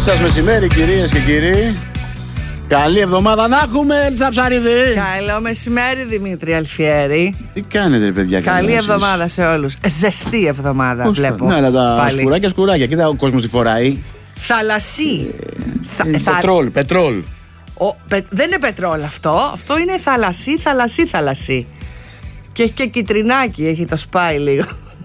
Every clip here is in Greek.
σας μεσημέρι, κυρίες και κύριοι. Καλή εβδομάδα να έχουμε, Έλτσα Ψαρίδη. Καλό μεσημέρι, Δημήτρη Αλφιέρη. Τι κάνετε, παιδιά? Καλή εβδομάδα σε όλους. Ζεστή εβδομάδα. Πώς βλέπω. Ναι, αλλά τα σκουράκια. Κοίτα, ο κόσμος τη φοράει. Θαλασσί. Πετρόλ. Δεν είναι πετρόλ αυτό. Αυτό είναι θαλασσί. Και έχει και κιτρινάκι. Έχει το σπάι λίγο.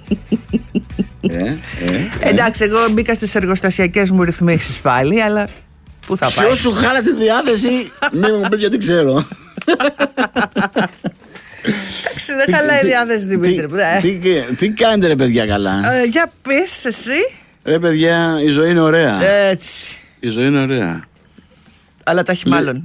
Εντάξει, εγώ μπήκα στις εργοστασιακές μου ρυθμίσεις πάλι, αλλά πού θα πάει? Ποιος σου χάλασε τη διάθεση? Μην μου πεις, γιατί ξέρω. Εντάξει, δεν χαλάει η διάθεση, Δημήτρη. Τι κάνετε, ρε παιδιά, καλά? Για πες εσύ. Ρε παιδιά, η ζωή είναι ωραία. Έτσι. Η ζωή είναι ωραία. Αλλά τα έχει μάλλον.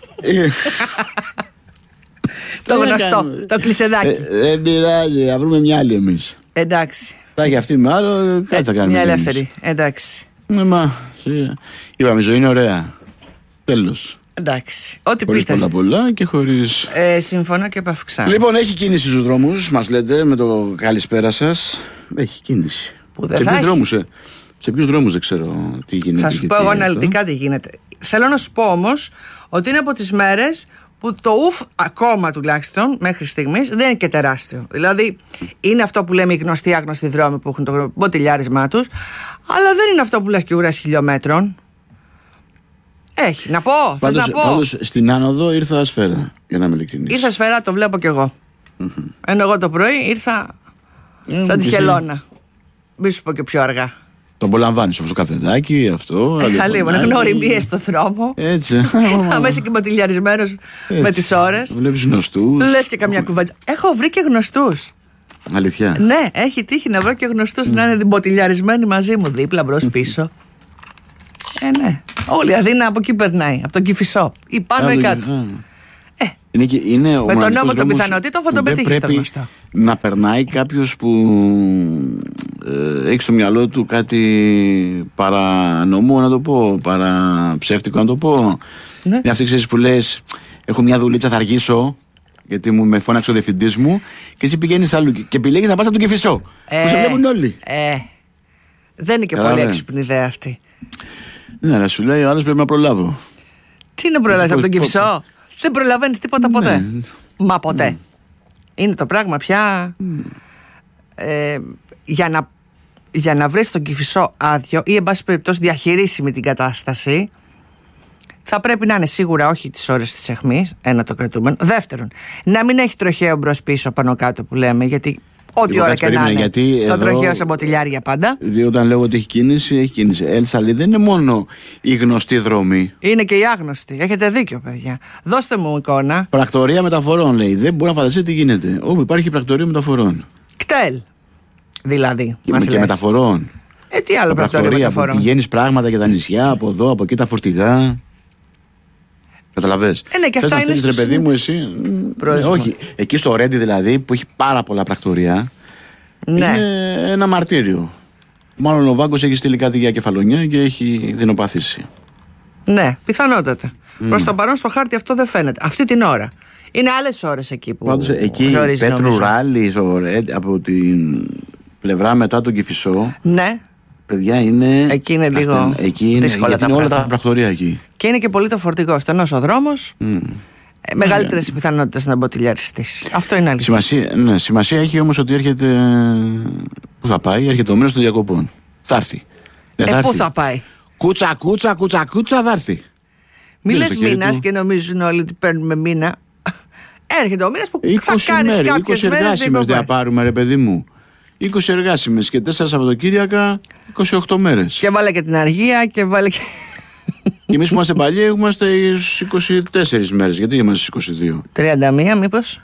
Το γνωστό, το κλεισεδάκι. Δεν πειράζει, θα βρούμε μια άλλη εμείς. Εντάξει. Θα έχει αυτή με άλλο, κάτι θα κάνουμε. Μια ελεύθερη, εντάξει. Είπαμε, η ζωή είναι ωραία. Τέλος. Εντάξει. Ό,τι χωρίς πείτε. πολλά και χωρίς. Συμφωνώ και επαυξάνω. Λοιπόν, έχει κίνηση στους δρόμους, μας λέτε, με το καλησπέρα σας. Έχει κίνηση. Που δεν θα έχει. Σε ποιους δρόμους δεν ξέρω τι γίνεται. Θα σου πω εγώ αναλυτικά τι γίνεται. Θέλω να σου πω όμως ότι είναι από τις μέρες που το ουφ ακόμα τουλάχιστον μέχρι στιγμής δεν είναι και τεράστιο. Δηλαδή είναι αυτό που λέμε οι γνωστοί άγνωστοι δρόμοι που έχουν το μποτιλιάρισμά τους, αλλά δεν είναι αυτό που λες και ουρές χιλιόμετρων. Έχει, να πω, θες να πω? Πάντως στην άνοδο ήρθα ασφαίρα, για να είμαι ειλικρινής. Ήρθα ασφαίρα, το βλέπω κι εγώ. Ενώ εγώ το πρωί ήρθα σαν τη χελώνα. Μη σου πω και πιο αργά. Το απολαμβάνεις όμως το καφεδάκι, αυτό. Λίγο, γνωριμίες στο δρόμο. Έτσι. Αμέσως και μποτιλιαρισμένος με τις ώρες. Βλέπεις γνωστούς. Λες και καμιά κουβέντα. Έχω βρει και γνωστούς. Αλήθεια? Ναι, έχει τύχει να βρω και γνωστούς να είναι μποτιλιαρισμένοι μαζί μου, δίπλα, μπρος, πίσω. Ναι. Όλη η Αθήνα από εκεί περνάει, από τον Κηφισό. Ή πάνω ή κάτω. Είναι με τον νόμο των πιθανότητων θα τον πετύχει το γνωστό. Να περνάει κάποιος που έχει στο μυαλό του κάτι παρανομού, να το πω, παραψεύτικο, να το πω. Ναι. Αυτή, ξέρεις, που λες, έχω μια δουλίτσα, θα αργήσω, γιατί με φώναξε ο διευθυντής μου, και εσύ πηγαίνεις αλλού και επιλέγεις να πας από τον Κηφισό. Που σε βλέπουν όλοι. Δεν είναι και πολύ έξυπνη ιδέα αυτή. Ναι, αλλά σου λέει ο άλλος πρέπει να προλάβω. Τι να προλάβεις από τον Κηφισό? Δεν προλαβαίνεις τίποτα ποτέ. Μα ποτέ. Είναι το πράγμα πια. Για να βρεις τον Κηφισό άδειο ή εν πάση περιπτώσει διαχειρίσιμη την κατάσταση, θα πρέπει να είναι σίγουρα όχι τις ώρες της αιχμής, ένα το κρατούμενο. Δεύτερον, να μην έχει τροχαίο μπρος πίσω πάνω κάτω που λέμε, γιατί ό,τι ώρα και να είναι, το τροχαίο σε μποτιλιάρι για πάντα. Όταν λέω ότι έχει κίνηση, έχει κίνηση. Έλσαλη δεν είναι μόνο οι γνωστοί δρόμοι. Είναι και οι άγνωστοι. Έχετε δίκιο, παιδιά. Δώστε μου εικόνα. Πρακτορία μεταφορών, λέει. Δεν μπορεί να φανταστείτε τι γίνεται. Όπου υπάρχει πρακτορία μεταφορών. κτέλ. Δηλαδή. Και μεταφορών. Τι άλλο πρακτορία μεταφορών? Πηγαίνεις πράγματα για τα νησιά, από εδώ, από εκεί τα φορτηγά. Καταλαβες. Ναι, και αυτά είναι. Ρε παιδί μου, εσύ. Όχι. Εκεί στο Ρέντι δηλαδή, που έχει πάρα πολλά πρακτορία. Ναι. Είναι ένα μαρτύριο. Μάλλον ο Βάγκος έχει στείλει κάτι για κεφαλονιά και έχει δεινοπαθήσει. Ναι, πιθανότατα. Προς το παρόν στο χάρτη αυτό δεν φαίνεται. Αυτή την ώρα. Είναι άλλες ώρες εκεί που. Πάντως εκεί Πέτρου Ράλι, από την πλευρά μετά τον Κηφισό. Ναι. Παιδιά είναι. Εκεί είναι λίγο. Εκεί είναι, γιατί είναι όλα τα πρακτορία εκεί. Και είναι και πολύ το φορτηγό. Στενός ο δρόμος. Μεγαλύτερες πιθανότητες να μποτιλιαριστείς. Αυτό είναι αλήθεια. Σημασία έχει όμως ότι έρχεται. Πού θα πάει? Έρχεται ο μήνας των διακοπών. Θα έρθει. Πού θα πάει? Κούτσα θα έρθει. Μη λες μήνας και νομίζουν όλοι ότι παίρνουμε μήνα. Έρχεται ο μήνας που θα κάνεις κάποιες 20 εργάσιμες δεν θα πάρουμε, ρε παιδί μου. 20 εργάσιμες και 4 Σαββατοκύριακα, 28 μέρες. Και βάλε και την αργία και βάλε και. Και εμείς που είμαστε παλιοί είμαστε 24 μέρες. Γιατί είμαστε 22? 31 μήπως?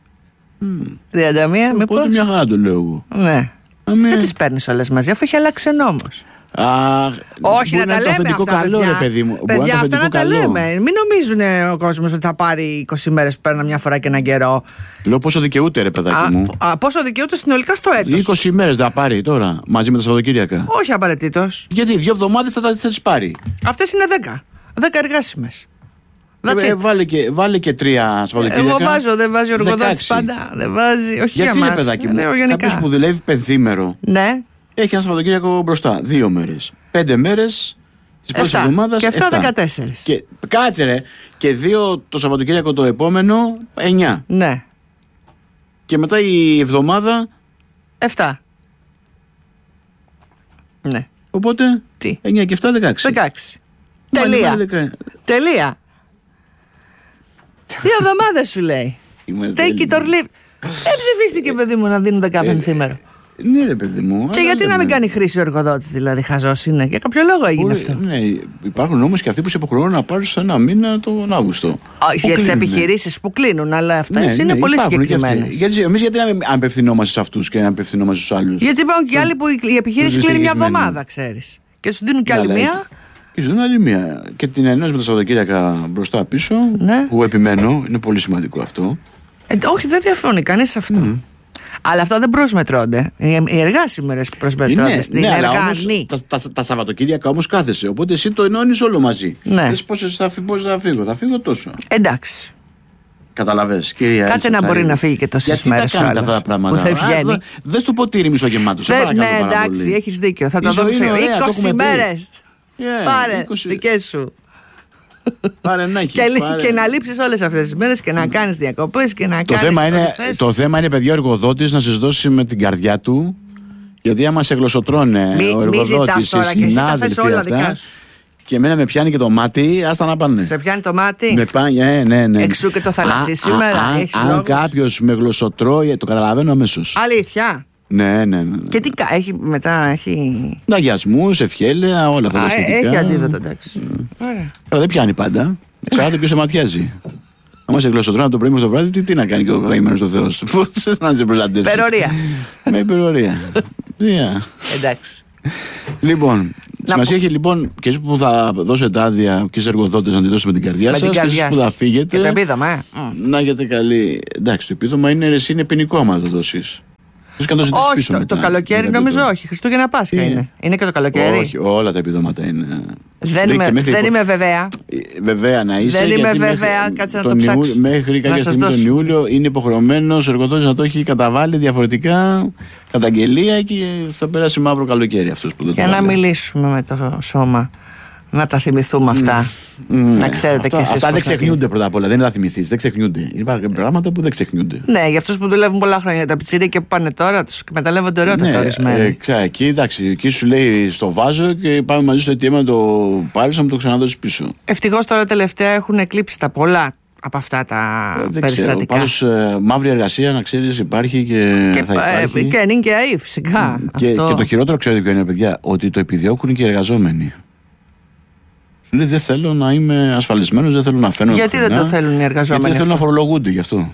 31 μήπως? Οπότε μια χαρά το λέω εγώ. Ναι. Δεν τις παίρνεις όλες μαζί αφού έχει αλλάξει ο νόμος. Όχι να τα λέμε αυτά, καλό, παιδιά. Παιδί μου. Παιδιά, αυτά να τα λέμε. Μην νομίζουν ο κόσμος ότι θα πάρει 20 μέρες που παίρνει μια φορά και έναν καιρό. Λέω πόσο δικαιούται, ρε παιδάκι μου. Πόσο δικαιούται συνολικά στο έτος? 20 μέρες θα πάρει τώρα μαζί με τα Σαββατοκύριακα. Όχι απαραίτητος. Γιατί 2 εβδομάδες θα τις πάρει. Αυτές είναι 10. 10 εργάσιμες. Βάλε και 3 Σαββατοκύριακα. Εγώ βάζω, δεν βάζει ο εργοδότης πάντα. Δεν βάζει, όχι γιατί για μας. Γιατί, παιδάκι μου, κάποιος που δουλεύει πενθήμερο. Ναι. Έχει ένα Σαββατοκύριακο μπροστά, 2 μέρες. 5 μέρες Της πρώτης εβδομάδας. Και 7-14. Και κάτσε ρε. Και 2 το Σαββατοκύριακο το επόμενο, 9. Ναι. Και μετά η εβδομάδα 7. Ναι. Οπότε τι? 9 και 7, 16. 16. Τελεία. Τελεία. 2 εβδομάδες σου λέει. Take it or leave. Ψηφίστηκε παιδί μου να δίνουν 10 πενθήμερο. Ναι ρε παιδί μου. Και γιατί να μην κάνει χρήση ο εργοδότης, δηλαδή χαζός είναι? Για κάποιο λόγο έγινε αυτό. Ναι, υπάρχουν όμως και αυτοί που σε υποχρεώνουν να πάρουν σε ένα μήνα τον Αύγουστο. Όχι για τις επιχειρήσεις που κλείνουν, αλλά αυτές είναι πολύ συγκεκριμένες. Εμείς γιατί να απευθυνόμαστε σε αυτούς και να απευθυνόμαστε στους άλλους? Γιατί υπάρχουν και άλλοι που η επιχείρηση κλείνει μια εβδομάδα, ξέρεις. Και σου δίνουν και άλλη μία. Και σου δίνουν άλλη μία. Και την ενός με τα Σαββατοκύριακα μπροστά πίσω, που επιμένω, είναι πολύ σημαντικό αυτό. Όχι, δεν διαφωνεί κανείς σε αυτό. Αλλά αυτά δεν προσμετρώνται. Οι εργάσιμες προσμετρώνται. Ναι, αλλά όμως, τα Σαββατοκύριακα όμως κάθεσαι. Οπότε εσύ το ενώνεις όλο μαζί. Ναι. Πόσες θα φύγω? Θα φύγω τόσο. Εντάξει. Καταλαβες, κυρία. Κάτσε να μπορεί να φύγει και τόσες μέρες. Γιατί αυτά τα πράγματα? Που θα βγαίνει. Δες το ποτήρι μισογεμάτο. Ναι, εντάξει, έχεις δίκιο. Θα το δούμε σε 20 μέρες. Πάρε, δικές σου. Πάρε να έχεις, και να λείψεις όλες αυτές τις μέρες και να κάνεις διακοπές και να κάνεις. Το θέμα είναι, παιδιά, ο εργοδότης να σας δώσει με την καρδιά του. Γιατί άμα σε γλωσσοτρώνε ο εργοδότης, οι συνάδελφοι αυτά, και εμένα με πιάνει και το μάτι, άστα να πάνε. Σε πιάνει το μάτι? Ναι. Εξού και το θαλασσί σήμερα. Αν κάποιος με γλωσσοτρώει, το καταλαβαίνω αμέσως. Αλήθεια? Ναι. Και τι έχει μετά? Έχει λαγιασμούς, ευχέλαια, όλα αυτά τα σχετικά. Έχει αντίδοτο, εντάξει. Δεν πιάνει πάντα. Εξαρτάται ποιος σε ματιάζει. Άμα σε γλωσσοτρώνει από το πρωί μέχρι το βράδυ, τι να κάνει και ο καημένος ο Θεός? Πώς να σε προστατεύσει? Υπερορία. Με υπερορία. Εντάξει. Λοιπόν, σημασία έχει λοιπόν και εσείς που θα δώσετε άδεια και στους εργοδότες να τη δώσετε με την καρδιά σας, και εσείς που θα φύγετε. Και το επίδομα, να έχετε καλή. Εντάξει, το επίδομα είναι ποινικό άμα το δώσεις. Όχι, το καλοκαίρι νομίζω όχι. Χριστούγεννα Πάσχα είναι. Είναι και το καλοκαίρι. Όχι, όλα τα επιδόματα είναι. Δεν είμαι βεβαία. Βέβαια να είσαι. Δεν είμαι βεβαία, κάτσε να το ψάξω. Μέχρι κάποια στιγμή τον Ιούλιο είναι υποχρεωμένος ο εργοδότης να το έχει καταβάλει διαφορετικά καταγγελία και θα περάσει μαύρο καλοκαίρι αυτός που δεν το. Για να μιλήσουμε με το σώμα. Να τα θυμηθούμε αυτά. Να ξέρετε κι εσείς. Αυτά δεν ξεχνιούνται πρώτα απ' όλα. Δεν θα θυμηθείς. Δεν ξεχνιούνται. Υπάρχουν πράγματα που δεν ξεχνιούνται. Ναι, για αυτούς που δουλεύουν πολλά χρόνια τα πιτσιρίκια που πάνε τώρα, τους εκμεταλλεύονται ωραίτατα ορισμένοι. Εκεί σου λέει στο βάζω και πάμε μαζί στο ATM να το πάρεις να μου το ξαναδώσεις πίσω. Ευτυχώς τώρα τελευταία έχουν εκλείψει τα πολλά από αυτά τα περιστατικά. Πάντως μαύρη εργασία να ξέρεις υπάρχει και θα υπάρχει. Και είναι και ΑΕ φυσικά. Και το χειρότερο ξέρετε ποιο είναι, παιδιά? Ότι το επιδιώκουν και οι εργαζόμενοι. Λέει δεν θέλω να είμαι ασφαλισμένος, δεν θέλω να φαίνω. Γιατί δεν το θέλουν οι εργαζόμενοι? Γιατί δεν θέλουν να φορολογούνται γι' αυτό.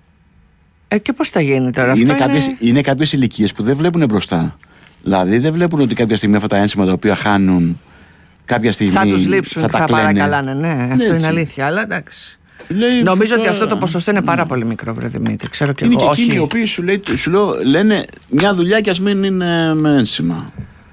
Και πώς θα γίνει τώρα αυτό? Είναι κάποιες ηλικίες που δεν βλέπουν μπροστά. Δηλαδή δεν βλέπουν ότι κάποια στιγμή αυτά τα ένσημα τα οποία χάνουν κάποια στιγμή θα τους λείψουν, θα παρακαλάνε. Ναι, αυτό είναι αλήθεια. Αλλά εντάξει. Νομίζω ότι αυτό το ποσοστό είναι πάρα πολύ μικρό, βρε Δημήτρη. Ξέρω και είναι εγώ. Και εκείνοι οι οποίοι σου λένε μια δουλειά κι ας μην είναι με ένσημα.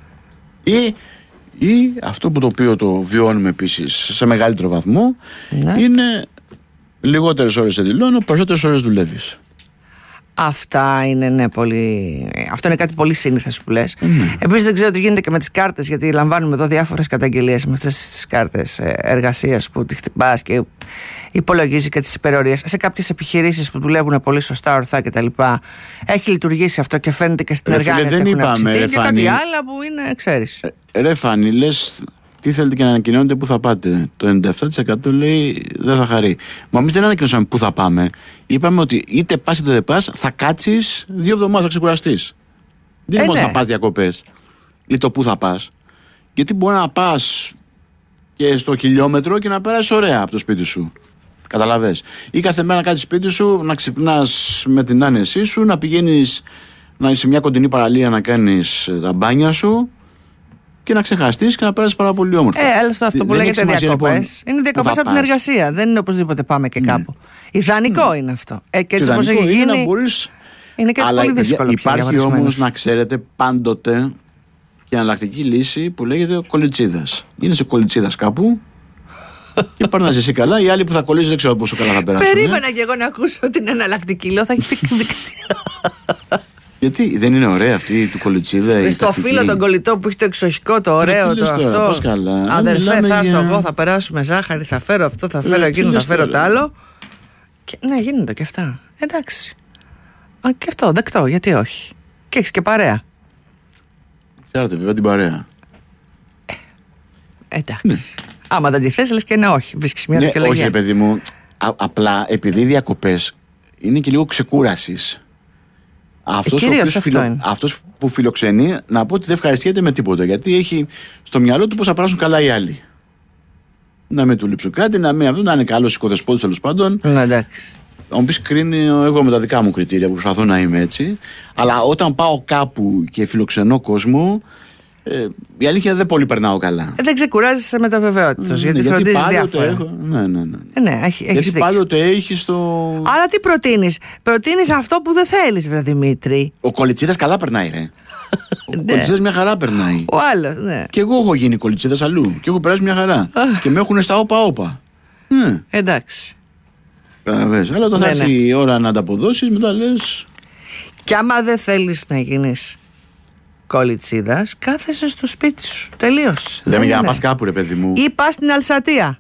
Ή αυτό που το οποίο το βιώνουμε επίσης σε μεγαλύτερο βαθμό, είναι λιγότερες ώρες σε δηλώνω, περισσότερες ώρες δουλεύεις. Αυτά είναι πολύ. Αυτό είναι κάτι πολύ σύνηθες που λες. Επίσης δεν ξέρω τι γίνεται και με τις κάρτες, γιατί λαμβάνουμε εδώ διάφορες καταγγελίες με αυτές τις κάρτες εργασίας που τη χτυπάς και υπολογίζει και τις υπερορίες. Σε κάποιες επιχειρήσεις που δουλεύουν πολύ σωστά, ορθά κτλ. Έχει λειτουργήσει αυτό και φαίνεται και στην εργασία. Δεν είπαμε, ρε και κάτι άλλα που είναι, ξέρεις. Ρε Φάνη, λες τι θέλετε και να ανακοινώνετε πού θα πάτε. Το 97% λέει δεν θα χαρεί. Μα εμείς δεν ανακοινώσαμε πού θα πάμε. Είπαμε ότι είτε πας είτε δεν πας, θα κάτσεις 2 εβδομάδες, θα ξεκουραστείς. Δεν είναι μόνο θα πας διακοπές ή το πού θα πας. Γιατί μπορεί να πας και στο χιλιόμετρο και να περάσεις ωραία από το σπίτι σου. Καταλαβες. Ή κάθε μέρα να κάτσεις σπίτι σου, να ξυπνάς με την άνεσή σου, να πηγαίνεις να είσαι σε μια κοντινή παραλία να κάνεις τα μπάνια σου και να ξεχαστείς και να περάσεις πάρα πολύ όμορφα. Αλλά αυτό που λέγεται διακοπές λοιπόν, είναι διακοπές από την εργασία. Δεν είναι οπωσδήποτε πάμε και κάπου. Ιδανικό είναι αυτό. Και έτσι όπως έχει γίνει. Είναι και πολύ δύσκολο. Υπάρχει όμως, να ξέρετε, πάντοτε και εναλλακτική λύση που λέγεται κολιτσίδας. Είναι σε κολιτσίδας κάπου και πάρνας εσύ καλά. Οι άλλοι που θα κολλήσεις δεν ξέρω πόσο καλά θα περάσουν. Περίμενα και εγώ να ακούσω την εναλλακτική. Λέω θα έχει πει. Γιατί δεν είναι ωραία αυτή του Κολιτσίδα? Στο φίλο τον κολλητό που έχει το εξοχικό, το ωραίο το αυτό. Αδερφέ, θα έρθω εγώ, θα περάσουμε ζάχαρη, θα φέρω αυτό, θα φέρω εκείνο, θα φέρω το άλλο. Ναι, γίνονται και αυτά. Εντάξει. Και αυτό, δεκτό, γιατί όχι. Και έχεις και παρέα. Ξέρετε, βέβαια την παρέα. Εντάξει. Ναι. Άμα δεν τη θες, λες και ναι, όχι. Βρίσκεις μια δικαιολογία. Όχι, παιδί μου. Απλά επειδή οι διακοπές είναι και λίγο ξεκούρασης. Αυτός που φιλοξενεί, να πω ότι δεν ευχαριστιέται με τίποτα. Γιατί έχει στο μυαλό του πώς θα περάσουν καλά οι άλλοι. Να μην του λείψουν κάτι, να μην αυτό, να είναι καλός οικοδεσπότης τέλος πάντων. Ναι, εντάξει. Θα μου πεις, κρίνει εγώ με τα δικά μου κριτήρια που προσπαθώ να είμαι έτσι. Αλλά όταν πάω κάπου και φιλοξενώ κόσμο, η αλήθεια δεν πολύ περνάω καλά. Δεν ξεκουράζεσαι με τα βεβαιότητας. Γιατί φροντίζεις διάφορα. Ναι, γιατί πάντοτε έχεις το. Άρα τι προτείνεις? Προτείνεις αυτό που δεν θέλεις, βρε Δημήτρη. Ο Κολιτσίδας καλά περνάει, ρε. Ο Κολιτσίδας μια χαρά περνάει. Ο άλλος, ναι. Και εγώ έχω γίνει Κολιτσίδας αλλού. Και έχω περάσει μια χαρά. Και με έχουν στα όπα-όπα. Εντάξει. Αλλά όταν θα έρθει η ώρα να ανταποδώσεις, μετά λες. Και άμα δεν θέλεις να γίνεις Κολιτσίδας, κάθεσαι στο σπίτι σου. Τελείως. Λέμε για να πας κάπου, ρε παιδί μου. Ή πας στην Αλσατία.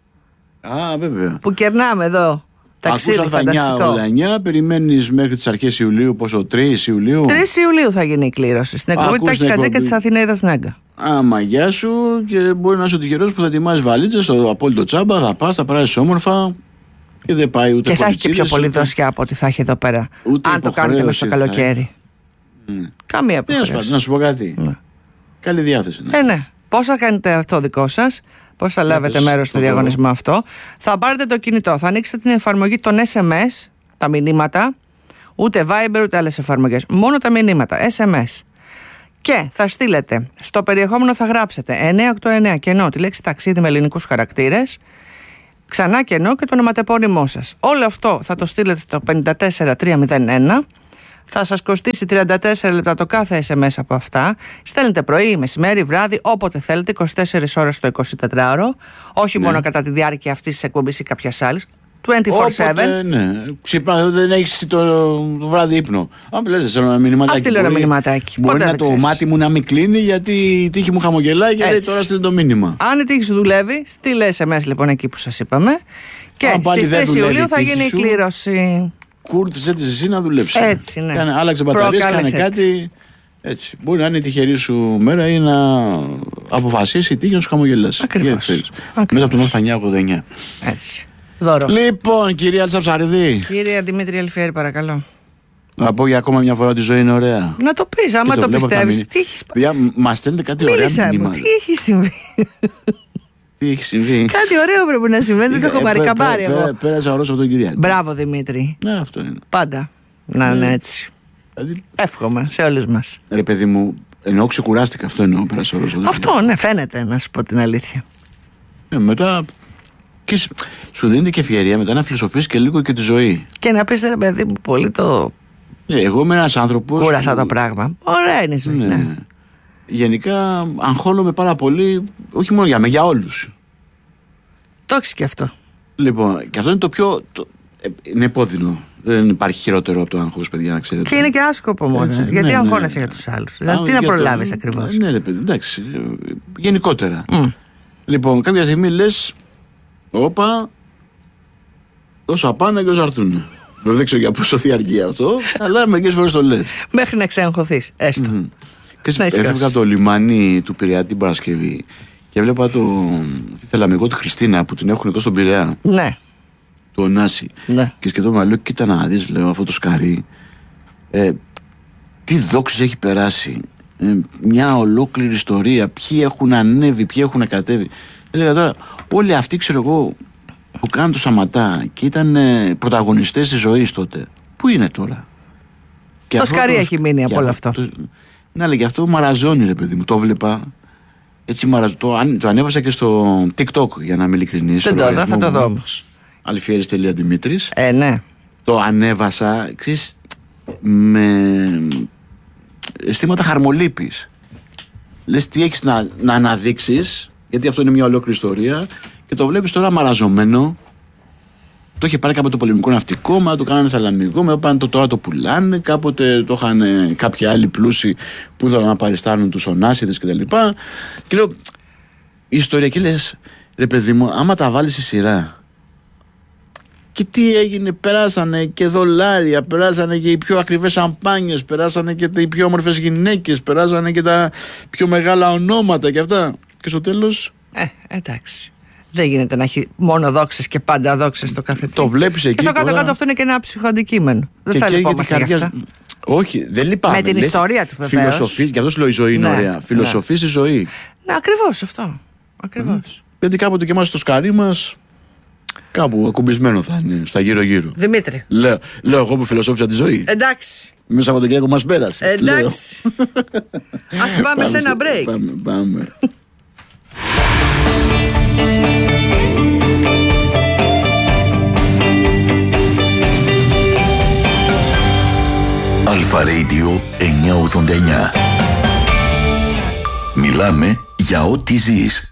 Βέβαια. Που κερνάμε εδώ. Ταξίδι φανταστικό. 9, περιμένεις μέχρι τις αρχές Ιουλίου, πόσο, 3 Ιουλίου. 3 Ιουλίου θα γίνει η κλήρωση. Στην εκπομπή του Τάκη Χατζήκα της Αθηναίδας Νάγκα. Γεια σου, και μπορεί να είσαι ο τυχερός που θα ετοιμάσεις βαλίτσες στο απόλυτο τσάμπα, θα πας, θα περάσεις όμορφα. Και δεν πάει ούτε. Και θα έχει και πιο πολύ δροσιά από ό,τι θα έχει εδώ πέρα. Αν το κάνετε μες στο καλοκαίρι. Καμία υποχρέωση. Να σου πω κάτι. Καλή διάθεση. Ναι. Πώς θα κάνετε αυτό δικό σας? Πώς θα λάβετε μέρος στο διαγωνισμό αυτό? Θα πάρετε το κινητό, θα ανοίξετε την εφαρμογή των SMS, τα μηνύματα, ούτε Viber ούτε άλλες εφαρμογές, μόνο τα μηνύματα, SMS. Και θα στείλετε, στο περιεχόμενο θα γράψετε 989 κενό τη λέξη ταξίδι με ελληνικούς χαρακτήρες, ξανά κενό και το ονοματεπώνυμό σας. Όλο αυτό θα το στείλετε στο 54301. Θα σας κοστίσει 34 λεπτά το κάθε SMS από αυτά. Στέλνετε πρωί, μεσημέρι, βράδυ, όποτε θέλετε, 24 ώρες το 24ωρο. Όχι μόνο κατά τη διάρκεια αυτής της εκπομπής ή κάποιας άλλης. 24/7. Ναι. Ξυπνά, δεν έχεις το βράδυ ύπνο. Αν λες, δεν θέλω ένα μηνυματάκι. Ας στείλω ένα μηνυματάκι. Μπορεί να το μάτι μου να μην κλείνει, γιατί η τύχη μου χαμογελάει και λέει τώρα στείλει το μήνυμα. Αν η τύχη σου δουλεύει, στείλε SMS λοιπόν εκεί που σας είπαμε. Και στις 3 Ιουλίου θα γίνει η κλήρωση. Κούρτισε εσύ να δουλέψει. Έτσι, ναι. Άλλαξε μπαταρίες, κάνε κάτι. Έτσι. Μπορεί να είναι η τυχερή σου μέρα ή να αποφασίσει η τύχη να σου χαμογελάσει. Ακριβώς. Μέσα από το 989. Έτσι. Δώρο. Λοιπόν, κυρία Αλτσαψαριδή. Κύριε Δημήτρη Αλφιέρη, παρακαλώ. Να πω για ακόμα μια φορά ότι η ζωή είναι ωραία. Να το πεις, άμα το πιστεύεις. Τι έχεις... Μας στέλνετε κάτι ωραία μήνυμα. Τι έχει συμβεί? Τι έχει συμβεί? Κάτι ωραίο πρέπει να συμβαίνει, δεν το έχω πάρει καμπάρι εγώ. Πέρασα ωραίος από τον Κυριάκο. Μπράβο Δημήτρη. Ναι, αυτό είναι. Πάντα να είναι έτσι. Εύχομαι σε όλους μας. Ρε παιδί μου, εννοώ ξεκουράστηκα, αυτό εννοώ, πέρασα ωραίος. Αυτό ναι, φαίνεται, να σου πω την αλήθεια. Μετά και σου δίνεται και ευκαιρία μετά να φιλοσοφείς και λίγο και τη ζωή. Και να πεις ρε παιδί μου, πολύ το... Εγώ είμαι ένας άνθρωπος... Κούρασα το πράγμα. Ωραία είναι η ζωή. Ναι. Γενικά αγχώνομαι πάρα πολύ, όχι μόνο για μένα, για όλους. Το έχεις και αυτό. Λοιπόν, και αυτό είναι το πιο... είναι επώδυνο. Δεν υπάρχει χειρότερο από το άγχος, παιδιά, να ξέρετε. Και είναι και άσκοπο μόνο. Γιατί αγχώνεσαι για τους άλλους. Δηλαδή, τι να προλάβεις ακριβώς. Ναι, ρε παιδί, εντάξει. Γενικότερα. Λοιπόν, κάποια στιγμή λες, όπα, όσο απάνε και όσο αρθούν. Δεν ξέρω για πόσο διαρκεί αυτό, αλλά μερικές φορές το λες. Μέχρι να ξεγχωθείς, έστω. Έφευγα από το λιμάνι του Πειραιά την Παρασκευή και έβλεπα το θελαμικό του Χριστίνα που την έχουν εδώ στον Πειραιά. Ναι. Το Ωνάση. Ναι. Και σκεφτόμουν, λέω, κοίτα να δεις, λέω, αυτό το σκαρί. Τι δόξες έχει περάσει. Μια ολόκληρη ιστορία. Ποιοι έχουν ανέβει, ποιοι έχουν κατέβει. Έλεγα τώρα, όλοι αυτοί, ξέρω εγώ, που κάνουν το Σαματά και ήταν πρωταγωνιστές της ζωής τότε. Πού είναι τώρα? Το σκαρί έχει μείνει από όλο αυτό. Ναι, αλλά και αυτό μαραζώνει, ρε παιδί μου. Το βλέπα. Έτσι το ανέβασα και στο TikTok, για να είμαι ειλικρινής. Δεν το είδα, θα το δω όμως. Αλφιέρης.Δημήτρης. Ναι. Το ανέβασα, ξέρεις, με αισθήματα χαρμολύπης. Λες τι έχεις να αναδείξεις, γιατί αυτό είναι μια ολόκληρη ιστορία, και το βλέπεις τώρα μαραζωμένο. Το είχε πάρει κάποτε το πολεμικό ναυτικό, μετά το κάνανε θαλαμικό, μετά πάνε τώρα το πουλάνε. Κάποτε το είχαν κάποιοι άλλοι πλούσιοι που ήθελαν να παριστάνουν τους Ωνάσιδες κτλ. Και λέω, η ιστορία, και λες, ρε παιδί μου, άμα τα βάλεις στη σειρά. Και τι έγινε, περάσανε και δολάρια, περάσανε και οι πιο ακριβές σαμπάνιες, περάσανε και οι πιο όμορφες γυναίκες, περάσανε και τα πιο μεγάλα ονόματα και αυτά. Και στο τέλος. Εντάξει. Δεν γίνεται να έχει μόνο δόξες και πάντα δόξες στο κάθε τι. Το βλέπεις εκεί. Και στο κάτω-κάτω αυτό είναι και ένα ψυχοαντικείμενο. Δεν θα λυπόμαστε γι' αυτά. Όχι, δεν λυπάμαι. Με την ιστορία του βεβαίως. Φιλοσοφή, γι' αυτό σου λέω η ζωή είναι ωραία. Φιλοσοφή στη ζωή. Ναι, ακριβώς αυτό. Ακριβώς. Γιατί κάποτε και εμάς στο σκαρί μας κάπου ακουμπισμένο θα είναι, στα γύρω-γύρω. Δημήτρη. Λέω εγώ που φιλοσόφισα τη ζωή. Εντάξει. Μέσα από τον Κυριακό μας πέρασε. Εντάξει. Ας πάμε σε ένα break. Πάμε. Αλφα Radio 989. Μιλάμε για ό,τι ζεις.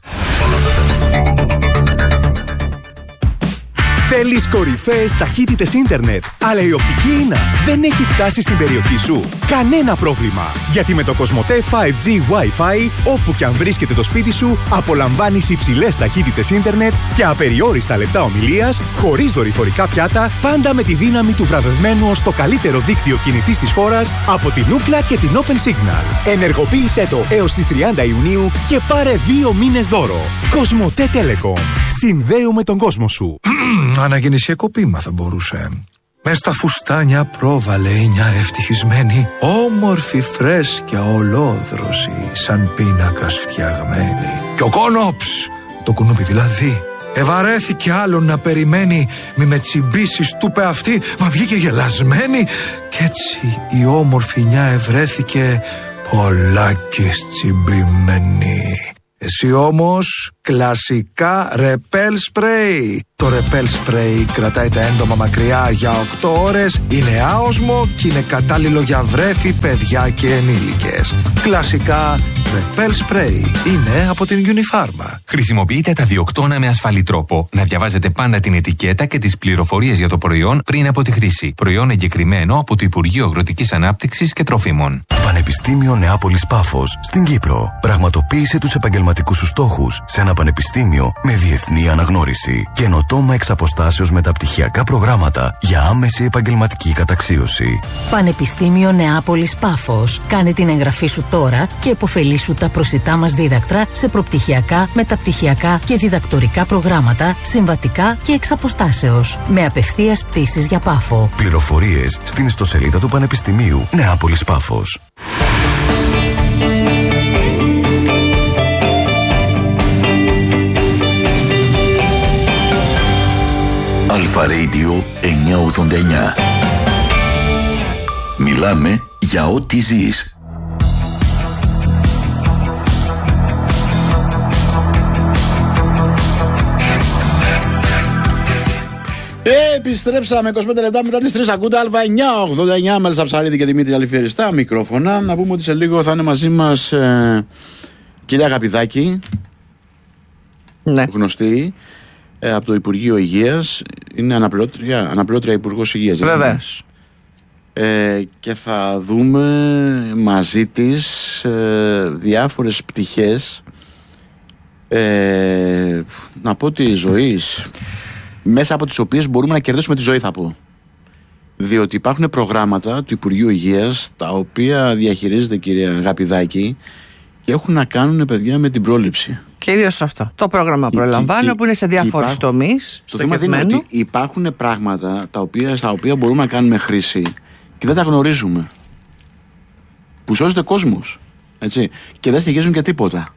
Θέλεις κορυφαίες ταχύτητες ίντερνετ, αλλά η οπτική ίνα δεν έχει φτάσει στην περιοχή σου? Κανένα πρόβλημα, γιατί με το Κοσμοτέ 5G Wi-Fi, όπου και αν βρίσκεται το σπίτι σου, απολαμβάνεις υψηλές ταχύτητες ίντερνετ και απεριόριστα λεπτά ομιλίας, χωρίς δορυφορικά πιάτα, πάντα με τη δύναμη του βραβευμένου ως το καλύτερο δίκτυο κινητής της χώρας από την Ookla και την Open Signal. Ενεργοποίησέ το έως τις 30 Ιουνίου και πάρε 2 μήνες δώρο. Κοσμοτέ Telecom. Συνδέουμε τον κόσμο σου. Αναγεννησιακό ποίημα θα μπορούσε. Μες στα φουστάνια πρόβαλε μια ευτυχισμένη, όμορφη φρέσκια ολόδρωση, σαν πίνακας φτιαγμένη. Και ο Κόνοψ, το κουνούπι δηλαδή, ευαρέθηκε άλλον να περιμένει. Μη με τσιμπήσεις, του είπε αυτή, μα βγήκε γελασμένη. Κι έτσι η όμορφη νιά ευρέθηκε πολλάκις τσιμπημένη. Εσύ όμως κλασικά ρεπέλ σπρέι. Το ρεπέλ σπρέι κρατάει τα έντομα μακριά για 8 ώρες, είναι άοσμο και είναι κατάλληλο για βρέφη, παιδιά και ενήλικες. Κλασικά ρεπέλ σπρέι είναι από την Unifarma. Χρησιμοποιείτε τα διοκτώνα με ασφαλή τρόπο. Να διαβάζετε πάντα την ετικέτα και τις πληροφορίες για το προϊόν πριν από τη χρήση. Προϊόν εγκεκριμένο από το Υπουργείο Αγροτικής Ανάπτυξης και Τροφίμων. Πανεπιστήμιο Νεάπολης Πάφος στην Κύπρο. Πραγματοποίησε τους επαγγελματικούς σου στόχους σε ένα πανεπιστήμιο με διεθνή αναγνώριση. Καινοτόμα εξ αποστάσεως μεταπτυχιακά προγράμματα για άμεση επαγγελματική καταξίωση. Πανεπιστήμιο Νεάπολης Πάφος. Κάνε την εγγραφή σου τώρα και επωφελήσου τα προσιτά μας δίδακτρα σε προπτυχιακά, μεταπτυχιακά και διδακτορικά προγράμματα, συμβατικά και εξ αποστάσεως. Με απευθείας πτήσεις για Πάφο. Πληροφορίες στην ιστοσελίδα του Πανεπιστημίου Νεάπολης Πάφος. Αλφα Radio 989. Μιλάμε για ό,τι ζεις. Επιστρέψαμε 25 λεπτά μετά τις 3. Ακούτε Αλφα 989. Μέλισσα Ψαρίδη και Δημήτρη Αληφιεριστά μικρόφωνα. Να πούμε ότι σε λίγο θα είναι μαζί μας κυρία Γαπηδάκη, ναι, γνωστή από το Υπουργείο Υγείας. Είναι αναπληρώτρια Υπουργός Υγείας. Βεβαίως. Και θα δούμε μαζί της διάφορες πτυχές να πω της ζωής, μέσα από τις οποίες μπορούμε να κερδίσουμε τη ζωή, θα πω. Διότι υπάρχουν προγράμματα του Υπουργείου Υγείας τα οποία διαχειρίζεται η κυρία Γαπηδάκη και έχουν να κάνουν, παιδιά, με την πρόληψη. Κυρίως αυτό. Το πρόγραμμα προλαμβάνω που είναι σε διάφορους τομείς. Το θέμα δεν είναι ότι υπάρχουν πράγματα στα οποία μπορούμε να κάνουμε χρήση και δεν τα γνωρίζουμε. Που σώζεται κόσμος. Έτσι, και δεν στοιχίζουν για τίποτα.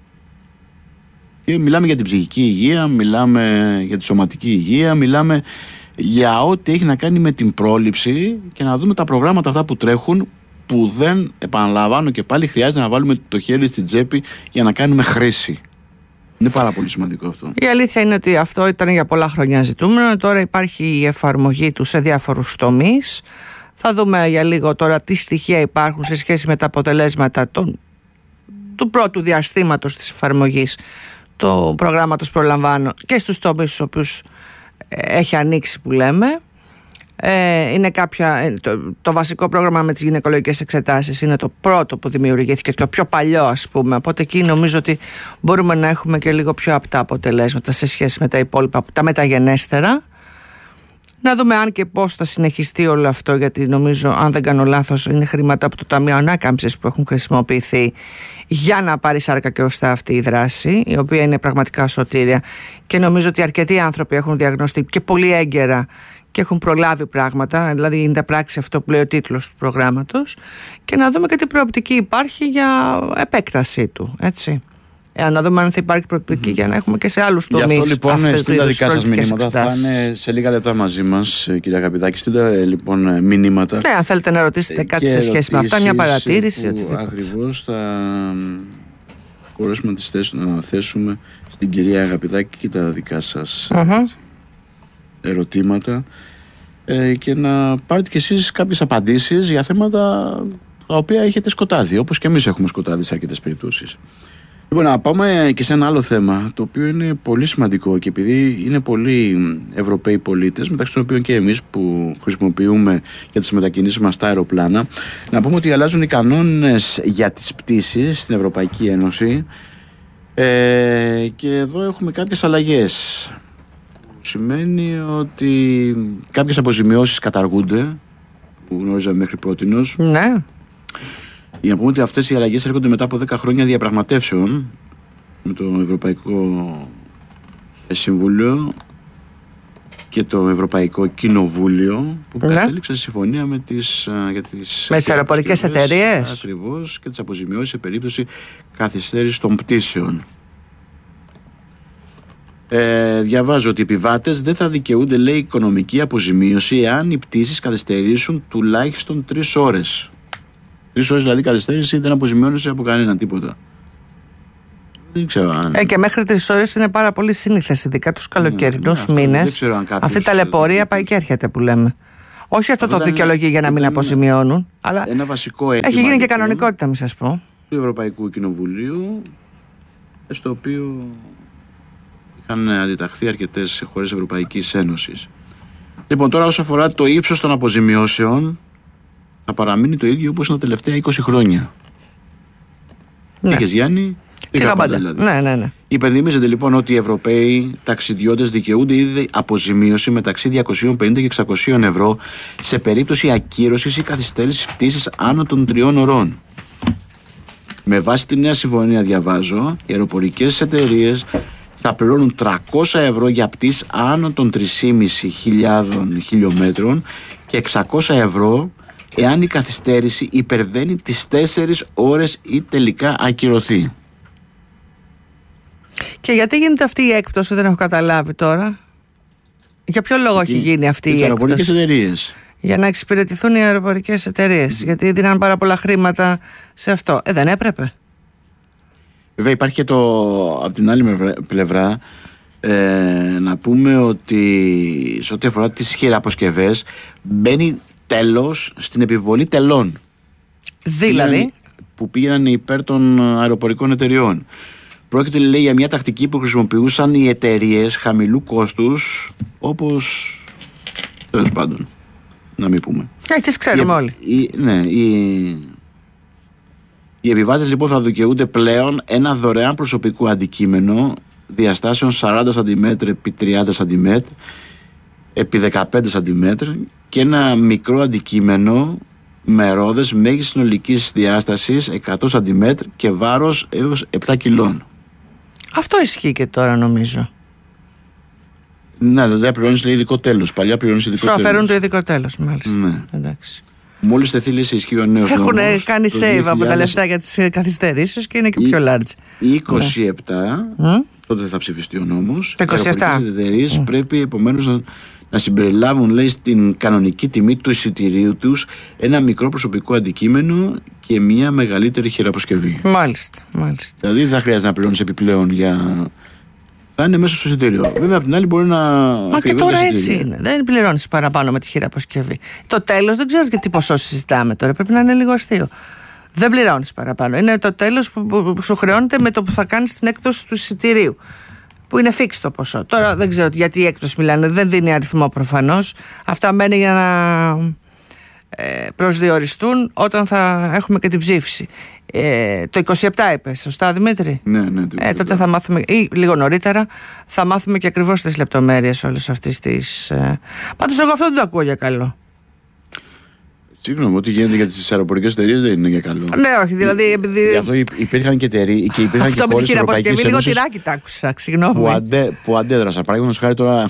Και μιλάμε για την ψυχική υγεία, μιλάμε για τη σωματική υγεία, μιλάμε για ό,τι έχει να κάνει με την πρόληψη και να δούμε τα προγράμματα αυτά που τρέχουν, που δεν, επαναλαμβάνω και πάλι, χρειάζεται να βάλουμε το χέρι στην τσέπη για να κάνουμε χρήση. Είναι πάρα πολύ σημαντικό αυτό. Η αλήθεια είναι ότι αυτό ήταν για πολλά χρόνια ζητούμενο. Τώρα υπάρχει η εφαρμογή του σε διάφορους τομείς. Θα δούμε για λίγο τώρα τι στοιχεία υπάρχουν σε σχέση με τα αποτελέσματα του πρώτου διαστήματος της εφαρμογής του προγράμματος προλαμβάνω και στους τομείς στους οποίους έχει ανοίξει που λέμε. Είναι το βασικό πρόγραμμα με τις γυναικολογικές εξετάσεις είναι το πρώτο που δημιουργήθηκε, το πιο παλιό ας πούμε, οπότε εκεί νομίζω ότι μπορούμε να έχουμε και λίγο πιο απτά αποτελέσματα σε σχέση με τα υπόλοιπα, τα μεταγενέστερα. Να δούμε αν και πώς θα συνεχιστεί όλο αυτό, γιατί νομίζω, αν δεν κάνω λάθος, είναι χρήματα από το Ταμείο Ανάκαμψης που έχουν χρησιμοποιηθεί για να πάρει σάρκα και οστά αυτή η δράση, η οποία είναι πραγματικά σωτήρια, και νομίζω ότι αρκετοί άνθρωποι έχουν διαγνωστεί και πολύ έγκαιρα και έχουν προλάβει πράγματα, δηλαδή είναι τα πράξη αυτό που λέει ο τίτλος του προγράμματος, και να δούμε και τι προοπτική υπάρχει για επέκτασή του, έτσι. Να δούμε αν θα υπάρχει προοπτική για να έχουμε και σε άλλους τομείς. Γι' αυτό λοιπόν στείλτε τα δικά σας μηνύματα. Θα είναι σε λίγα λεπτά μαζί μας, κυρία Αγαπητάκη. Στείλτε λοιπόν μηνύματα. Ναι, αν θέλετε να ρωτήσετε κάτι σε σχέση με αυτά, μια παρατήρηση. Ακριβώς θα μπορέσουμε να θέσουμε στην κυρία Αγαπητάκη και τα δικά σας ερωτήματα και να πάρετε κι εσείς κάποιες απαντήσεις για θέματα τα οποία έχετε σκοτάδι, όπως και εμείς έχουμε σκοτάδι σε αρκετές περιπτώσεις. Λοιπόν, να πάμε και σε ένα άλλο θέμα, το οποίο είναι πολύ σημαντικό, και επειδή είναι πολλοί Ευρωπαίοι πολίτες, μεταξύ των οποίων και εμείς που χρησιμοποιούμε για τις μετακινήσεις μας τα αεροπλάνα, να πούμε ότι αλλάζουν οι κανόνες για τις πτήσεις στην Ευρωπαϊκή Ένωση και εδώ έχουμε κάποιες αλλαγές. Σημαίνει ότι κάποιες αποζημιώσεις καταργούνται, που γνώριζαμε μέχρι πρότινος. Ναι. Για να πούμε ότι αυτές οι αλλαγές έρχονται μετά από 10 χρόνια διαπραγματεύσεων με το Ευρωπαϊκό Συμβούλιο και το Ευρωπαϊκό Κοινοβούλιο, που κατέληξε σε συμφωνία με τις αεροπορικές εταιρείες. Ακριβώς, και τις αποζημιώσεις σε περίπτωση καθυστέρησης των πτήσεων. Διαβάζω ότι οι επιβάτες δεν θα δικαιούνται, λέει, οικονομική αποζημίωση εάν οι πτήσεις καθυστερήσουν τουλάχιστον 3 ώρες. 3 ώρες δηλαδή καθυστέρηση δεν αποζημιώνεσαι από κανέναν τίποτα. Δεν ξέρω αν. Και μέχρι 3 ώρες είναι πάρα πολύ σύνηθες, ειδικά τους καλοκαιρινούς μήνες. Αυτή η ταλαιπωρία πάει και έρχεται που λέμε. Όχι αυτό το δικαιολογεί για να μην αποζημιώνουν, αλλά ένα βασικό αίτημα, έχει γίνει και κανονικότητα, μην σας πω, του Ευρωπαϊκού Κοινοβουλίου, στο οποίο είχαν αντιταχθεί αρκετές χώρες Ευρωπαϊκής Ένωσης. Λοιπόν, τώρα όσον αφορά το ύψος των αποζημιώσεων, θα παραμείνει το ίδιο όπως είναι τα τελευταία 20 χρόνια. Ναι. Πήγες Γιάννη, πήγα πάντα δηλαδή. Ναι. Υπενθυμίζεται λοιπόν ότι οι Ευρωπαίοι ταξιδιώτες δικαιούνται ήδη αποζημίωση μεταξύ 250 και 600 ευρώ σε περίπτωση ακύρωσης ή καθυστέρησης πτήσης άνω των 3 ωρών. Με βάση τη νέα συμφωνία, διαβάζω, οι αεροπορικές εταιρείες θα πληρώνουν 300 ευρώ για πτήσεις άνω των 3.500 χιλιόμετρων και 600 ευρώ εάν η καθυστέρηση υπερβαίνει τις 4 ώρες ή τελικά ακυρωθεί. Και γιατί γίνεται αυτή η έκπτωση, δεν έχω καταλάβει τώρα. Για ποιο λόγο έχει γίνει αυτή η έκπτωση? Αεροπορικές εταιρείες. Για να εξυπηρετηθούν οι αεροπορικές εταιρείες. Γιατί δίναν πάρα πολλά χρήματα σε αυτό. Δεν έπρεπε? Βέβαια υπάρχει και από την άλλη πλευρά να πούμε ότι σε ό,τι αφορά τις χειραποσκευές μπαίνει τέλος στην επιβολή τελών. Δηλαδή που πήγαιναν υπέρ των αεροπορικών εταιριών. Πρόκειται, λέει, για μια τακτική που χρησιμοποιούσαν οι εταιρείες χαμηλού κόστους, όπως τέλος πάντων, να μην πούμε. Τις ξέρουμε όλοι. Οι επιβάτες λοιπόν θα δικαιούνται πλέον ένα δωρεάν προσωπικό αντικείμενο διαστάσεων 40 cm επί 30 cm επί 15 cm και ένα μικρό αντικείμενο με ρόδες μέγιστης συνολικής διάστασης 100 cm και βάρος έως 7 κιλών. Αυτό ισχύει και τώρα, νομίζω. Ναι, δεν πληρώνεις, λέει, ειδικό τέλος. Παλιά πληρώνεις ειδικό τέλος. Σου αφαιρούν το ειδικό τέλος, μάλιστα. Ναι. Εντάξει. Μόλις τεθεί, λέει, σε ισχύ ο νέος νόμος. Έχουν κάνει save από τα λεφτά για τις καθυστερήσεις και είναι και πιο large. 27, τότε θα ψηφιστεί ο νόμος. Οι αεροπορικές εταιρείες πρέπει επομένως να συμπεριλάβουν, λέει, στην κανονική τιμή του εισιτηρίου τους ένα μικρό προσωπικό αντικείμενο και μια μεγαλύτερη χειραποσκευή. Μάλιστα. Δηλαδή δεν θα χρειάζεται να πληρώνεις επιπλέον θα είναι μέσα στο εισιτήριο. Βέβαια, απ' την άλλη μπορεί να. Μα και τώρα έτσι είναι. Δεν πληρώνεις παραπάνω με τη χειραποσκευή. Το τέλος δεν ξέρω και τι ποσό συζητάμε τώρα. Πρέπει να είναι λίγο αστείο. Δεν πληρώνεις παραπάνω. Είναι το τέλος που σου χρεώνεται με το που θα κάνεις την έκδοση του εισιτηρίου. που είναι fix το ποσό. Τώρα δεν ξέρω γιατί έκπτωση μιλάνε, δεν δίνει αριθμό προφανώς. Αυτά μένει για να προσδιοριστούν όταν θα έχουμε και την ψήφιση. Το 27 είπες, σωστά Δημήτρη? Ναι. Τότε θα μάθουμε, ή λίγο νωρίτερα, θα μάθουμε και ακριβώς τις λεπτομέρειες όλες αυτής της. Πάντως εγώ αυτό δεν το ακούω για καλό. Συγγνώμη, ό,τι γίνεται για τις αεροπορικές εταιρείες δεν είναι για καλό. Ναι, όχι, δηλαδή. Γι' αυτό υπήρχαν και εταιρείες και υπήρχαν Αυτό και χώρες της Ευρωπαϊκής λίγο Ένωσης τυράκι τ' άκουσα, συγγνώμη. που αντέδρασαν. Παραδείγματος χάρη τώρα,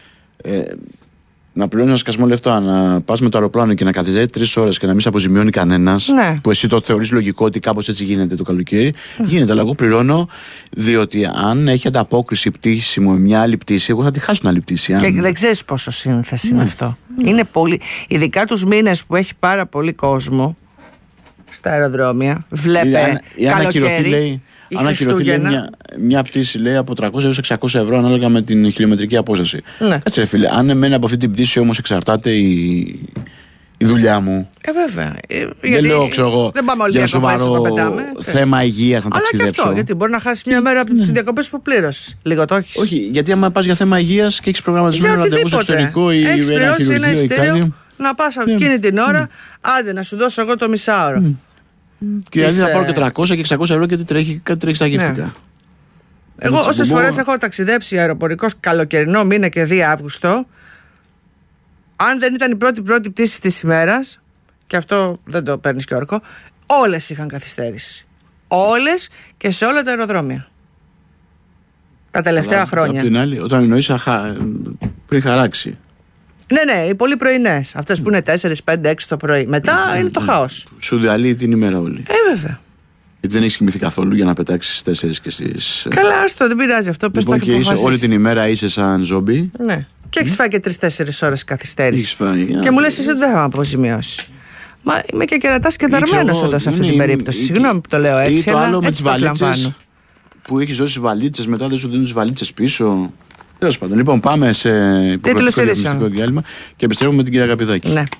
να πληρώνεις ένα σκασμό λεφτά, να πας με το αεροπλάνο και να καθυστερείς 3 ώρες και να μην σε αποζημιώνει κανένας, Ναι. που εσύ το θεωρείς λογικό ότι κάπως έτσι γίνεται το καλοκαίρι. Γίνεται, αλλά εγώ πληρώνω διότι αν έχει ανταπόκριση πτήση μου με μια άλλη πτήση, εγώ θα τη χάσω την άλλη πτήση. Και δεν ξέρεις πόσο σύνθεση είναι αυτό. Είναι πολύ. Ειδικά τους μήνες που έχει πάρα πολύ κόσμο στα αεροδρόμια. Βλέπε καλοκαίρι. Αν ακυρωθεί μια πτήση λέει από 300 έως 600 ευρώ ανάλογα με την χιλιομετρική απόσταση. Ναι. Κάτσε ρε φίλε, αν εμένα από αυτή την πτήση όμως εξαρτάται η δουλειά μου. Βέβαια. Δεν λέω, ξέρω εγώ, δεν πάμε όλοι για ένα σοβαρό θέμα υγείας να ταξιδέψω. Αλλά και αυτό, γιατί μπορεί να χάσει μια μέρα από τις διακοπές που πλήρωσες. Λίγο το έχεις. Όχι, γιατί άμα πας για θέμα υγείας και έχεις προγραμματισμένο ραντεβού στο εξωτερικό ή ένα χειρουργείο ή κάτι. Να πας εκείνη την ώρα, άντε να σου δώσω εγώ το μισάωρο. Και δηλαδή να πάρω και 300 και 600 ευρώ γιατί κάτι τρέχει στα γεύτικα. Εγώ όσες φορές έχω ταξιδέψει αεροπορικός καλοκαιρινό μήνα και 2 Αύγουστο, αν δεν ήταν η πρώτη πτήση της ημέρας, και αυτό δεν το παίρνεις και όρκο, όλες είχαν καθυστέρηση. Όλες και σε όλα τα αεροδρόμια. Τα τελευταία χρόνια. Απ' την άλλη, όταν εννοείς πριν χαράξει. Ναι, οι πολύ πρωινές. Αυτές που είναι 4, 5, 6 το πρωί. Μετά είναι το χάος. Σου διαλύει την ημέρα όλη. Βέβαια. Γιατί δεν έχεις κοιμηθεί καθόλου για να πετάξεις στις 4 και στις. Καλά, άστο, δεν πειράζει αυτό. Πες Λοιπόν, το και όλη την ημέρα είσαι σαν ζόμπι. Ναι. Και έχεις φάει και 3-4 ώρες καθυστέρηση. Έχεις φάει. Και μου λες εσύ δεν θα με αποζημιώσει. Μα είμαι και κερατάς και δαρμένος εδώ σε αυτή την περίπτωση. Συγγνώμη που το λέω έτσι. Ή το άλλο με τις βαλίτσες. Που έχεις δώσει βαλίτσες, μετά δεν σου δίνουν τις βαλίτσες πίσω. Τέλος πάντων. Λοιπόν, πάμε σε υποχρεωτικό διαφημιστικό διάλειμμα και επιστρέφουμε με την κυρία Αγαπηδάκη. Ναι.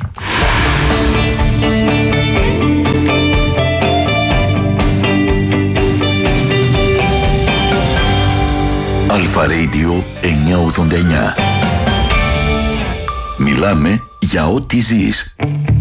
Αλφα Radio 989. Μιλάμε για ό,τι ζεις.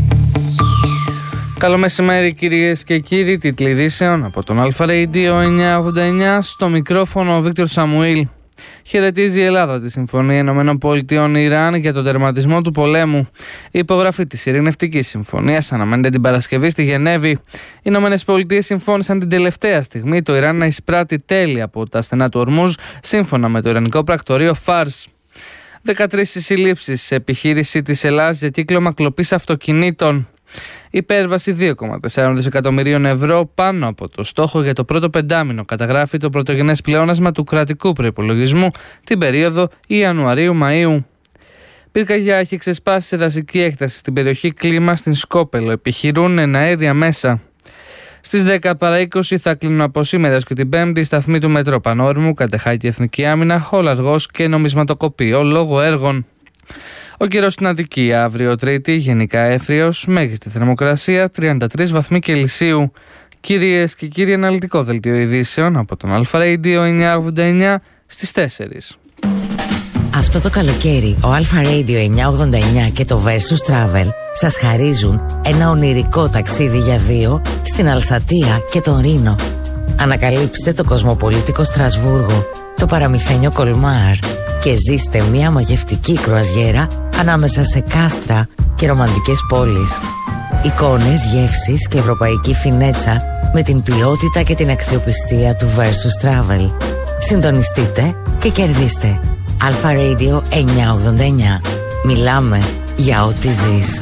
Καλό μεσημέρι κυρίες και κύριοι, τίτλοι ειδήσεων από τον Αλφα Radio 989, στο μικρόφωνο ο Βίκτορ Σαμουήλ. Χαιρετίζει η Ελλάδα τη Συμφωνία ΗΠΑ-Ιράν για τον τερματισμό του πολέμου. Η υπογραφή της ειρηνευτικής συμφωνίας αναμένεται την Παρασκευή στη Γενέβη. Οι ΗΠΑ συμφώνησαν την τελευταία στιγμή το Ιράν να εισπράττει τέλη από τα στενά του Ορμούζ, σύμφωνα με το ιρανικό πρακτορείο Φάρς. 13 συλλήψεις σε επιχείρηση της Ελλάδας για κύκλωμα κλοπής αυτοκινήτων. Υπέρβαση 2,4 δισεκατομμυρίων ευρώ πάνω από το στόχο για το πρώτο πεντάμινο καταγράφει το πρωτογενές πλεόνασμα του κρατικού προϋπολογισμού την περίοδο Ιανουαρίου-Μαΐου. Πυρκαγιά έχει ξεσπάσει σε δασική έκταση στην περιοχή Κλίμα στην Σκόπελο. Επιχειρούν εναέρια μέσα. Στις 10 παρά 20 θα κλείνουν από σήμερα και την Πέμπτη σταθμοί του Μετρό Πανόρμου, Κατεχάκη Εθνική Άμυνα, Χολαργός και Νομισματοκοπείο λόγω έργων. Ο καιρός στην Αττική αύριο Τρίτη, γενικά έθριος, μέγιστη θερμοκρασία 33 βαθμοί Κελσίου. Κυρίες και κύριοι, αναλυτικό δελτίο ειδήσεων από τον Αλφα Radio 989 στις 4. Αυτό το καλοκαίρι ο Αλφα Radio 989 και το Versus Travel σας χαρίζουν ένα ονειρικό ταξίδι για 2 στην Αλσατία και τον Ρήνο. Ανακαλύψτε το κοσμοπολίτικο Στρασβούργο, το παραμυθένιο Κολμάρ και ζήστε μια μαγευτική κρουαζιέρα ανάμεσα σε κάστρα και ρομαντικές πόλεις. Εικόνες, γεύσεις και ευρωπαϊκή φινέτσα με την ποιότητα και την αξιοπιστία του Versus Travel. Συντονιστείτε και κερδίστε. Αλφα Radio 989. Μιλάμε για ό,τι ζεις.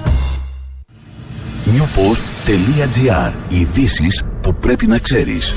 newpost.gr. Ειδήσεις που πρέπει να ξέρεις.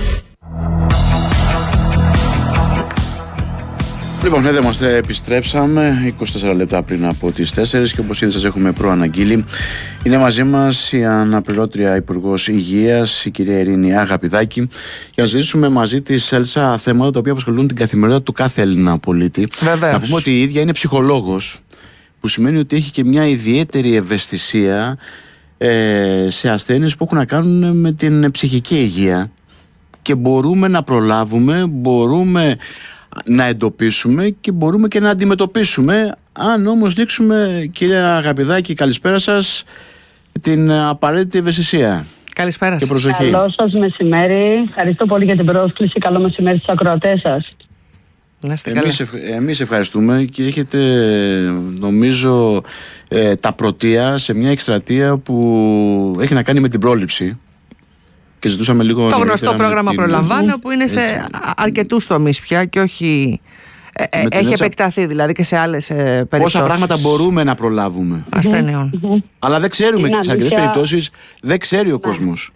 Λοιπόν, εδώ είμαστε, επιστρέψαμε 24 λεπτά πριν από τις 4 και όπως ήδη σας έχουμε προαναγγείλει, είναι μαζί μας η αναπληρώτρια Υπουργός Υγείας, η κυρία Ειρήνη Αγαπηδάκη, για να συζητήσουμε μαζί της Έλσα θέματα τα οποία απασχολούν την καθημερινότητα του κάθε Έλληνα πολίτη. Βεβαίως. Να πούμε ότι η ίδια είναι ψυχολόγος, που σημαίνει ότι έχει και μια ιδιαίτερη ευαισθησία σε ασθένειες που έχουν να κάνουν με την ψυχική υγεία και μπορούμε να προλάβουμε, μπορούμε να εντοπίσουμε και μπορούμε και να αντιμετωπίσουμε, αν όμως δείξουμε, κυρία Αγαπηδάκη, καλησπέρα σας, την απαραίτητη ευαισθησία. Καλησπέρα σας. Και προσοχή. Καλό σας μεσημέρι. Ευχαριστώ πολύ για την πρόσκληση. Καλό μεσημέρι στους ακροατές σας. Να είστε καλά. Εμείς ευχαριστούμε και έχετε, νομίζω, τα πρωτεία σε μια εκστρατεία που έχει να κάνει με την πρόληψη. Και ζητούσαμε λίγο το γνωστό πρόγραμμα Προλαμβάνω, που είναι σε αρκετούς τομείς πια και όχι. Έχει επεκταθεί δηλαδή και σε άλλες περιπτώσεις. Πόσα πράγματα μπορούμε να προλάβουμε ασθενειών. Αλλά δεν ξέρουμε, σε αρκετές περιπτώσεις δεν ξέρει ο κόσμος.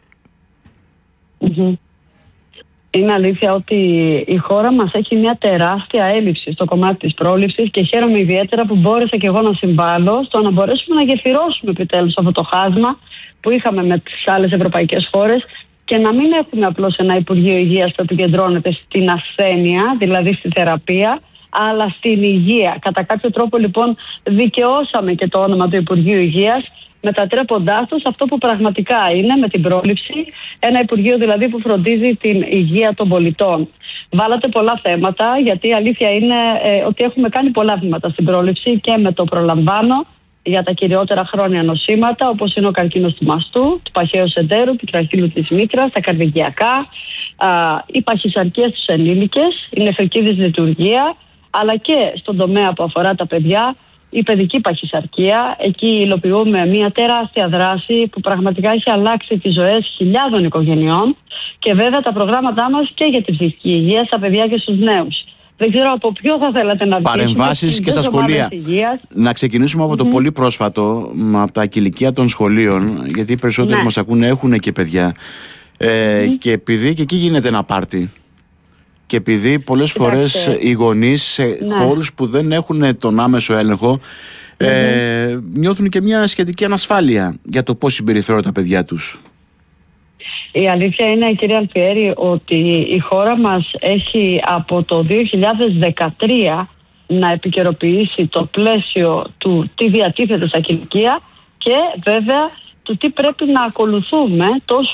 Είναι αλήθεια ότι η χώρα μας έχει μια τεράστια έλλειψη στο κομμάτι της πρόληψης και χαίρομαι ιδιαίτερα που μπόρεσα και εγώ να συμβάλλω στο να μπορέσουμε να γεφυρώσουμε επιτέλους αυτό το χάσμα που είχαμε με τις άλλες ευρωπαϊκές χώρες και να μην έχουμε απλώς ένα Υπουργείο Υγείας που επικεντρώνεται στην ασθένεια, δηλαδή στη θεραπεία, αλλά στην υγεία. Κατά κάποιο τρόπο λοιπόν δικαιώσαμε και το όνομα του Υπουργείου Υγείας, μετατρέποντάς το σε αυτό που πραγματικά είναι, με την πρόληψη, ένα Υπουργείο δηλαδή που φροντίζει την υγεία των πολιτών. Βάλατε πολλά θέματα, γιατί η αλήθεια είναι ότι έχουμε κάνει πολλά βήματα στην πρόληψη και με το Προλαμβάνω για τα κυριότερα χρόνια νοσήματα, όπως είναι ο καρκίνος του μαστού, του παχαίου εντέρου, του τραχύλου της μήτρας, τα καρδιαγγειακά, οι παχυσαρκίες στους ενήλικες, η νεφρική δυσλειτουργία, αλλά και στον τομέα που αφορά τα παιδιά, η παιδική παχυσαρκία. Εκεί υλοποιούμε μια τεράστια δράση που πραγματικά έχει αλλάξει τις ζωές χιλιάδων οικογενειών και βέβαια τα προγράμματά μας και για την ψυχική υγεία στα παιδιά και στους νέους. Δεν ξέρω από ποιο θα θέλατε να αρχίσουμε. Παρεμβάσεις και στα σχολεία. Να ξεκινήσουμε από το πολύ πρόσφατο, από τα κηλικεία των σχολείων, γιατί οι περισσότεροι μας ακούνε έχουν και παιδιά. Και επειδή και εκεί γίνεται ένα πάρτι. Και επειδή πολλές φορές οι γονείς σε χώρους που δεν έχουν τον άμεσο έλεγχο νιώθουν και μια σχετική ανασφάλεια για το πώς συμπεριφέρονται τα παιδιά τους. Η αλήθεια είναι, κύριε Αλφιέρη, ότι η χώρα μας έχει από το 2013 να επικαιροποιήσει το πλαίσιο του τι διατίθεται στα κηλικεία και βέβαια του τι πρέπει να ακολουθούμε τόσο